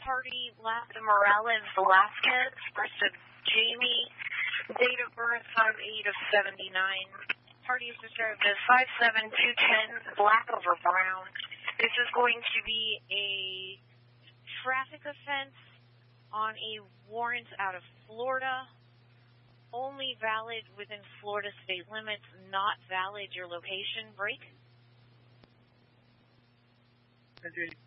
party Lázaro Morales Velasquez versus Jamie. Date of birth 5/8 of 79. Party is described as 5'7", 210, black over brown. This is going to be a traffic offense on a warrant out of Florida. Only valid within Florida state limits, not valid your location. Break.